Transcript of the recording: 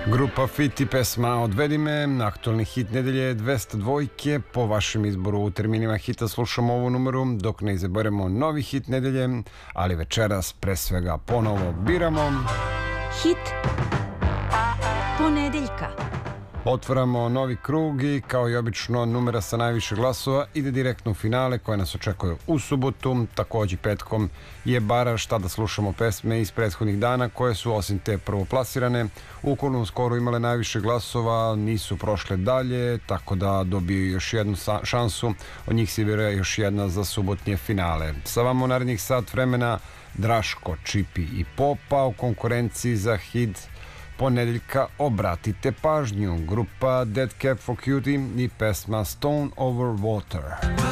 Grupa Fit i pesma Odvedi me, aktualni hit nedelje 202. Po vašem izboru u terminima hita slušamo ovu numeru dok ne izaberemo novi hit nedelje, ali večeras pre svega ponovo biramo hit ponedeljka. Otvaramo novi krug i kao i obično numera sa najviše glasova ide direktno u finale koje nas očekuje u subotu. Također petkom je baraž, tada slušamo pesme iz prethodnih dana koje su osim te prvoplasirane u okolnom skoru imale najviše glasova, nisu prošle dalje, tako da dobiju još jednu šansu. Od njih se bira još jedna za subotnje finale. Sa vama u narednih sat vremena Draško, Čipi i Popa u konkurenciji za hit ponedeljka. Obratite pažnju, grupa Dead Cab for Cutie i pesma Stone Over Water.